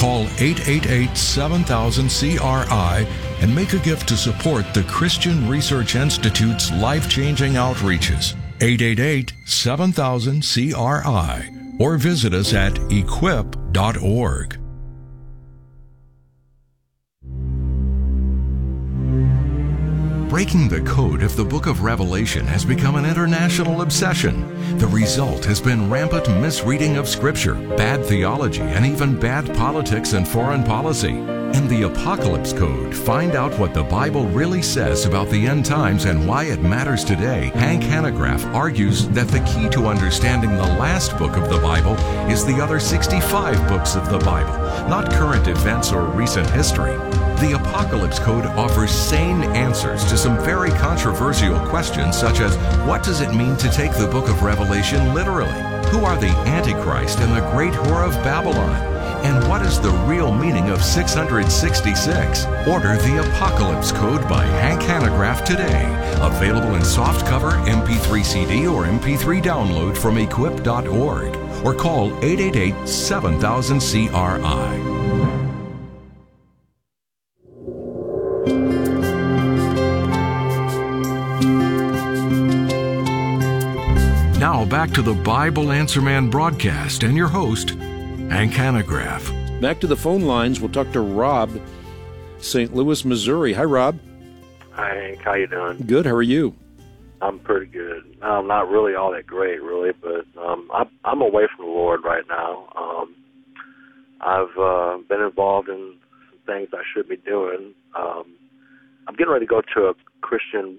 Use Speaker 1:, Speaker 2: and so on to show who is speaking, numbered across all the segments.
Speaker 1: Call 888-7000-CRI and make a gift to support the Christian Research Institute's life-changing outreaches. 888-7000-CRI or visit us at equip.org. Breaking the code of the book of Revelation has become an international obsession. The result has been rampant misreading of Scripture, bad theology, and even bad politics and foreign policy. In the Apocalypse Code, find out what the Bible really says about the end times and why it matters today. Hank Hanegraaff argues that the key to understanding the last book of the Bible is the other 65 books of the Bible, not current events or recent history. The Apocalypse Code offers sane answers to some very controversial questions, such as, what does it mean to take the book of Revelation literally? Who are the Antichrist and the great whore of Babylon? And what is the real meaning of 666? Order the Apocalypse Code by Hank Hanegraaff today. Available in softcover, MP3 CD, or MP3 download from equip.org. Or call 888-7000-CRI. Now back to the Bible Answer Man broadcast and your host, Hank Hanegraaff.
Speaker 2: Back to the phone lines. We'll talk to Rob, St. Louis, Missouri. Hi, Rob.
Speaker 3: Hi, Hank. How you doing?
Speaker 2: Good. How are you?
Speaker 3: I'm pretty good. Not really all that great, really, but I'm away from the Lord right now. I've been involved in some things I should be doing. I'm getting ready to go to a Christian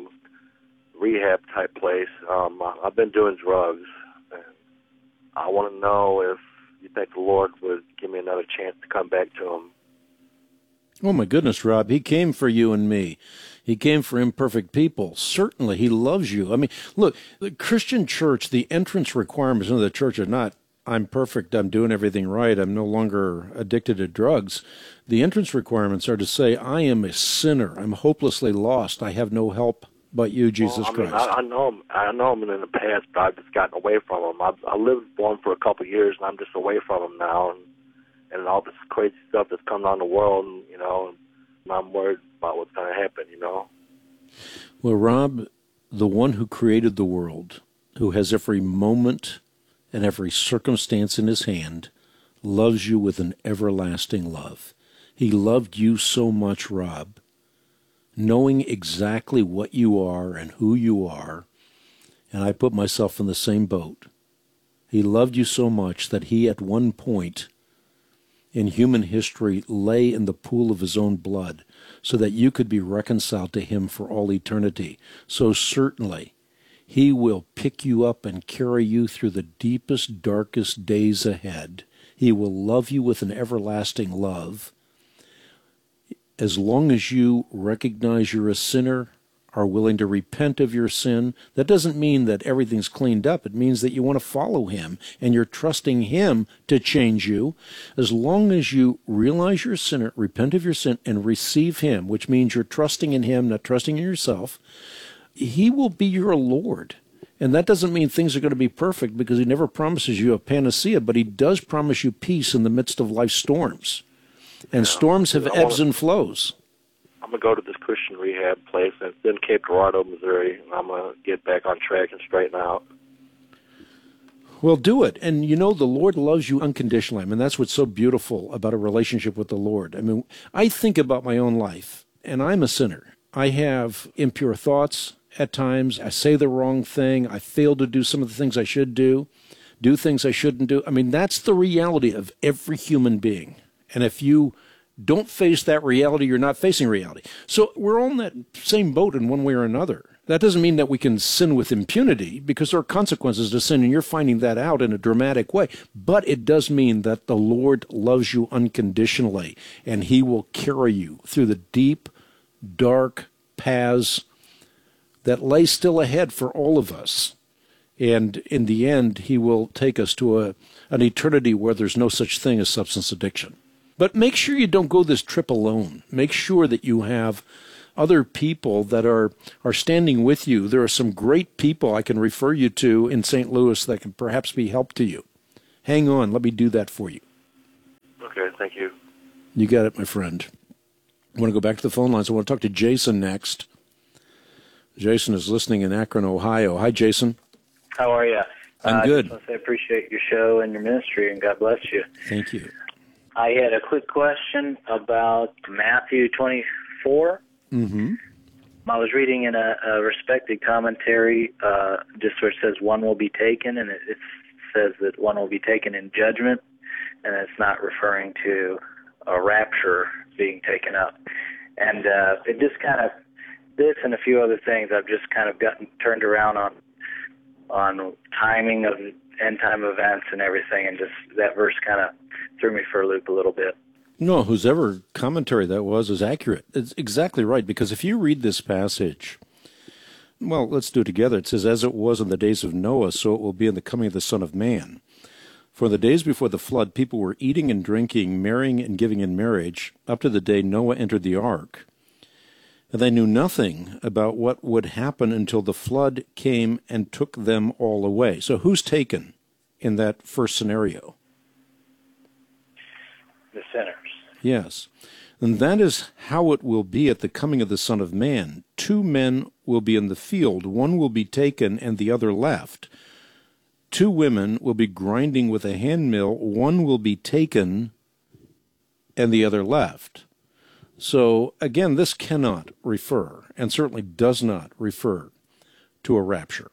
Speaker 3: rehab type place. I've been doing drugs, and I want to know if you think the Lord would give me another chance to come back to Him.
Speaker 2: Oh, my goodness, Rob. He came for you and me. He came for imperfect people. Certainly, He loves you. I mean, look, the Christian church, the entrance requirements into the church are not, I'm perfect, I'm doing everything right, I'm no longer addicted to drugs. The entrance requirements are to say, I am a sinner, I'm hopelessly lost, I have no help but you, Jesus Christ.
Speaker 3: I know him, and in the past, but I've just gotten away from him. I lived for him for a couple of years, and I'm just away from him now, and all this crazy stuff that's coming on the world, and I'm worried about what's going to happen,
Speaker 2: Well, Rob, the one who created the world, who has every moment and every circumstance in His hand, loves you with an everlasting love. He loved you so much, Rob, knowing exactly what you are and who you are, and I put myself in the same boat. He loved you so much that He, at one point in human history, lay in the pool of His own blood so that you could be reconciled to Him for all eternity. So certainly, He will pick you up and carry you through the deepest, darkest days ahead. He will love you with an everlasting love. As long as you recognize you're a sinner, are willing to repent of your sin, that doesn't mean that everything's cleaned up. It means that you want to follow Him and you're trusting Him to change you. As long as you realize you're a sinner, repent of your sin, and receive Him, which means you're trusting in Him, not trusting in yourself, He will be your Lord. And that doesn't mean things are going to be perfect, because He never promises you a panacea, but He does promise you peace in the midst of life's storms. And storms have ebbs and flows.
Speaker 3: I'm going to go to this Christian rehab place, and it's in Cape Girardeau, Missouri, and I'm going to get back on track and straighten out.
Speaker 2: Well, do it. And the Lord loves you unconditionally. I mean, that's what's so beautiful about a relationship with the Lord. I mean, I think about my own life, and I'm a sinner. I have impure thoughts at times. I say the wrong thing. I fail to do some of the things I should do things I shouldn't do. I mean, that's the reality of every human being. And if you don't face that reality, you're not facing reality. So we're all in that same boat in one way or another. That doesn't mean that we can sin with impunity, because there are consequences to sin, and you're finding that out in a dramatic way. But it does mean that the Lord loves you unconditionally, and He will carry you through the deep, dark paths that lay still ahead for all of us. And in the end, He will take us to an eternity where there's no such thing as substance addiction. But make sure you don't go this trip alone. Make sure that you have other people that are standing with you. There are some great people I can refer you to in St. Louis that can perhaps be help to you. Hang on. Let me do that for you.
Speaker 3: Okay. Okay, thank you.
Speaker 2: You got it, my friend. I want to go back to the phone lines. I want to talk to Jason next. Jason is listening in Akron, Ohio. Hi, Jason.
Speaker 4: How are you?
Speaker 2: I'm good.
Speaker 4: I just want to say I appreciate your show and your ministry, and God bless you.
Speaker 2: Thank you.
Speaker 4: I had a quick question about Matthew 24.
Speaker 2: Mm-hmm.
Speaker 4: I was reading in a respected commentary, just where it says one will be taken, and it says that one will be taken in judgment, and it's not referring to a rapture being taken up. And it just kind of, this and a few other things I've just kind of gotten turned around on timing of end-time events and everything, and just that verse kind of threw me for a loop a little bit.
Speaker 2: No, whosever commentary that was is accurate. It's exactly right, because if you read this passage, well, let's do it together. It says, as it was in the days of Noah, so it will be in the coming of the Son of Man. For the days before the flood, people were eating and drinking, marrying and giving in marriage, up to the day Noah entered the ark. And they knew nothing about what would happen until the flood came and took them all away. So who's taken in that first scenario?
Speaker 4: The sinners.
Speaker 2: Yes. And that is how it will be at the coming of the Son of Man. 2 men will be in the field. One will be taken and the other left. 2 women will be grinding with a handmill. One will be taken and the other left. So, again, this cannot refer, and certainly does not refer, to a rapture.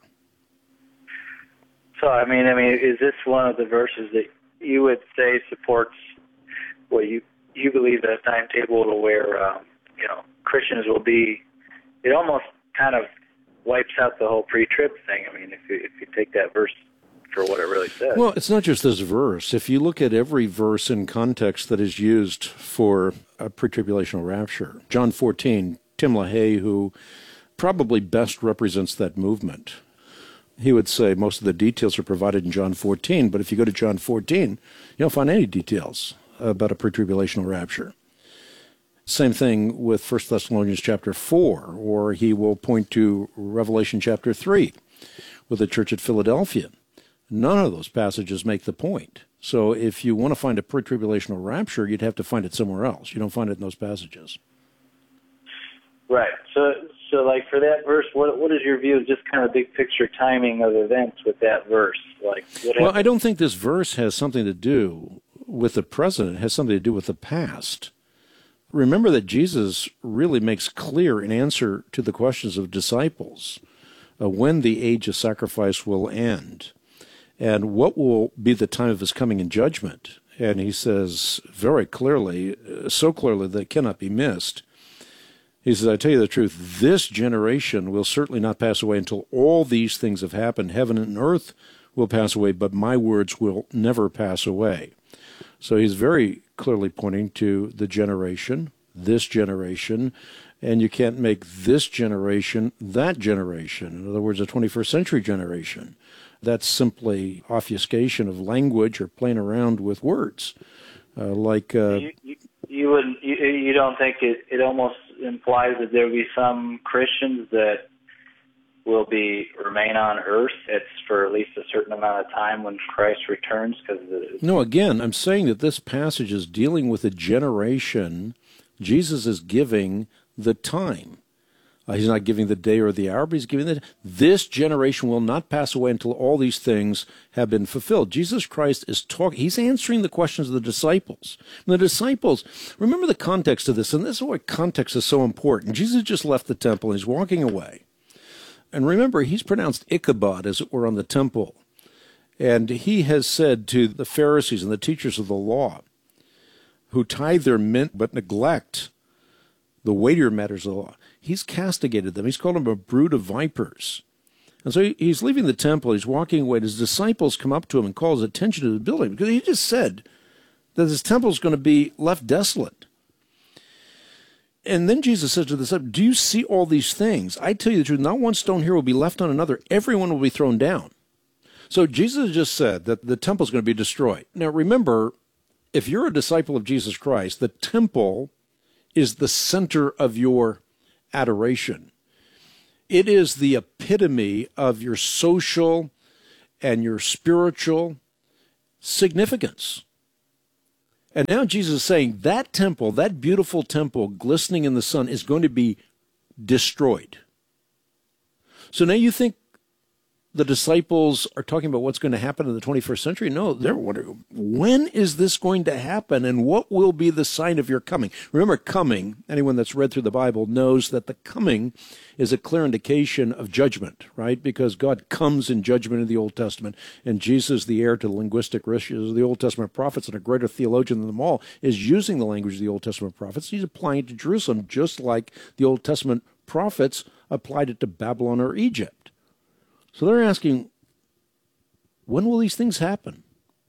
Speaker 4: So, I mean, is this one of the verses that you would say supports what you believe that timetable to where, Christians will be, it almost kind of wipes out the whole pre-trib thing. I mean, if you take that verse for what it really says.
Speaker 2: Well, it's not just this verse. If you look at every verse in context that is used for a pre-tribulational rapture, John 14, Tim LaHaye, who probably best represents that movement, he would say most of the details are provided in John 14, but if you go to John 14, you don't find any details about a pre-tribulational rapture. Same thing with 1 Thessalonians chapter 4, or he will point to Revelation chapter 3 with the church at Philadelphia. None of those passages make the point. So if you want to find a pre-tribulational rapture, you'd have to find it somewhere else. You don't find it in those passages.
Speaker 4: Right. So like for that verse, what is your view of just kind of big picture timing of events with that verse? Well,
Speaker 2: I don't think this verse has something to do with the present. It has something to do with the past. Remember that Jesus really makes clear in answer to the questions of disciples when the age of sacrifice will end and what will be the time of his coming in judgment. And he says very clearly, so clearly that it cannot be missed. He says, I tell you the truth, this generation will certainly not pass away until all these things have happened. Heaven and earth will pass away, but my words will never pass away. So he's very clearly pointing to the generation, this generation, and you can't make this generation that generation. In other words, a 21st century generation. That's simply obfuscation of language or playing around with words. You don't think it almost implies that there will be some Christians that will remain on earth for at least a certain amount of time when Christ returns? No, again, I'm saying that this passage is dealing with a generation. Jesus is giving the time. He's not giving the day or the hour, but he's giving this generation will not pass away until all these things have been fulfilled. Jesus Christ is talking, he's answering the questions of the disciples. And the disciples, remember the context of this, and this is why context is so important. Jesus just left the temple and he's walking away. And remember, he's pronounced Ichabod, as it were, on the temple. And he has said to the Pharisees and the teachers of the law, who tithe their mint but neglect the weightier matters of the law, he's castigated them. He's called them a brood of vipers. And so he's leaving the temple. He's walking away. His disciples come up to him and call his attention to the building because he just said that his temple is going to be left desolate. And then Jesus says to the disciples, do you see all these things? I tell you the truth, not one stone here will be left on another. Everyone will be thrown down. So Jesus just said that the temple is going to be destroyed. Now remember, if you're a disciple of Jesus Christ, the temple is the center of your adoration. It is the epitome of your social and your spiritual significance. And now Jesus is saying that temple, that beautiful temple glistening in the sun, is going to be destroyed. So now you think the disciples are talking about what's going to happen in the 21st century? No, they're wondering, when is this going to happen, and what will be the sign of your coming? Remember, coming, anyone that's read through the Bible knows that the coming is a clear indication of judgment, right? Because God comes in judgment in the Old Testament, and Jesus, the heir to the linguistic riches of the Old Testament prophets and a greater theologian than them all, is using the language of the Old Testament prophets. He's applying it to Jerusalem, just like the Old Testament prophets applied it to Babylon or Egypt. So they're asking, when will these things happen?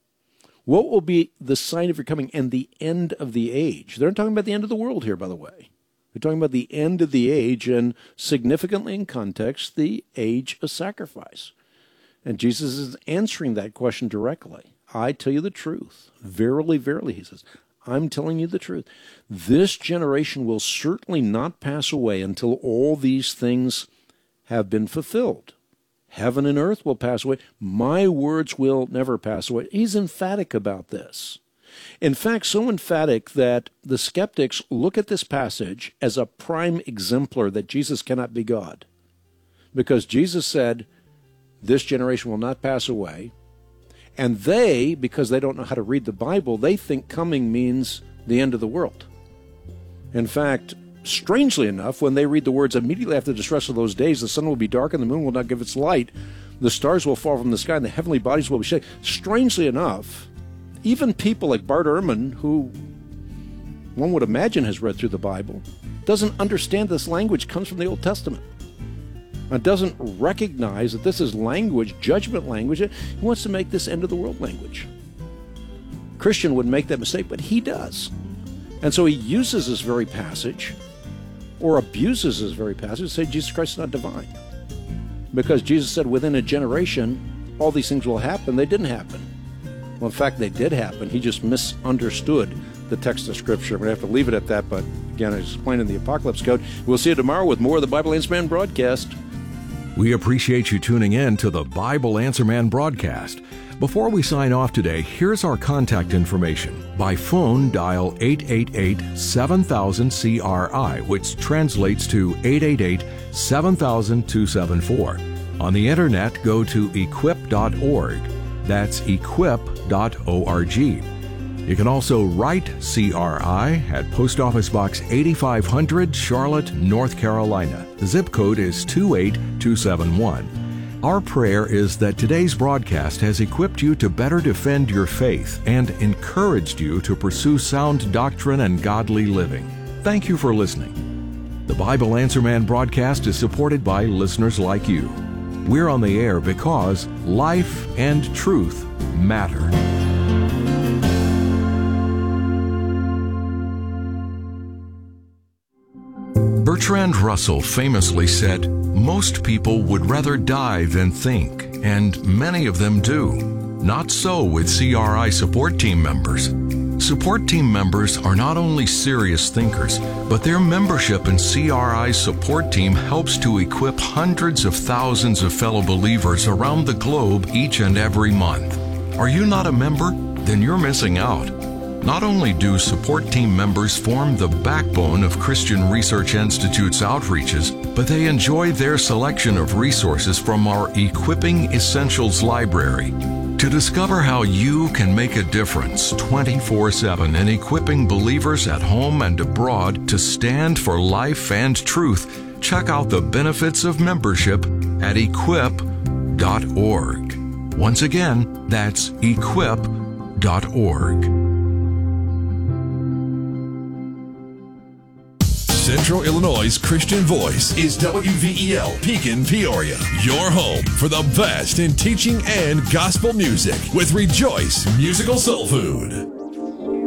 Speaker 2: What will be the sign of your coming and the end of the age? They're not talking about the end of the world here, by the way. They're talking about the end of the age, and significantly in context, the age of sacrifice. And Jesus is answering that question directly. I tell you the truth. Verily, verily, he says, I'm telling you the truth. This generation will certainly not pass away until all these things have been fulfilled. Heaven and earth will pass away. My words will never pass away. He's emphatic about this. In fact, so emphatic that the skeptics look at this passage as a prime exemplar that Jesus cannot be God. Because Jesus said, this generation will not pass away. And they, because they don't know how to read the Bible, they think coming means the end of the world. In fact, strangely enough, when they read the words, immediately after the distress of those days, the sun will be dark and the moon will not give its light, the stars will fall from the sky and the heavenly bodies will be shaken. Strangely enough, even people like Bart Ehrman, who one would imagine has read through the Bible, doesn't understand this language comes from the Old Testament. And doesn't recognize that this is language, judgment language. He wants to make this end of the world language. Christian would make that mistake, but he does. And so he uses this very passage, or abuses this very passage, to say Jesus Christ is not divine. Because Jesus said within a generation, all these things will happen. They didn't happen. Well, in fact, they did happen. He just misunderstood the text of Scripture. I'm going to have to leave it at that, but again, I explained in the Apocalypse Code. We'll see you tomorrow with more of the Bible Answer Man broadcast.
Speaker 1: We appreciate you tuning in to the Bible Answer Man broadcast. Before we sign off today, here's our contact information. By phone, dial 888-7000-CRI, which translates to 888-7000-274. On the Internet, go to equip.org. That's equip.org. You can also write CRI at Post Office Box 8500, Charlotte, North Carolina. The zip code is 28271. Our prayer is that today's broadcast has equipped you to better defend your faith and encouraged you to pursue sound doctrine and godly living. Thank you for listening. The Bible Answer Man broadcast is supported by listeners like you. We're on the air because life and truth matter. Bertrand Russell famously said, "Most people would rather die than think, and many of them do. Not so with CRI support team members. Support team members are not only serious thinkers, but their membership in CRI's support team helps to equip hundreds of thousands of fellow believers around the globe each and every month. Are you not a member? Then you're missing out. Not only do support team members form the backbone of Christian Research Institute's outreaches, but they enjoy their selection of resources from our Equipping Essentials library. To discover how you can make a difference 24/7 in equipping believers at home and abroad to stand for life and truth, check out the benefits of membership at equip.org. Once again, that's equip.org.
Speaker 5: Central Illinois' Christian Voice is WVEL Pekin, Peoria. Your home for the best in teaching and gospel music with Rejoice Musical Soul Food.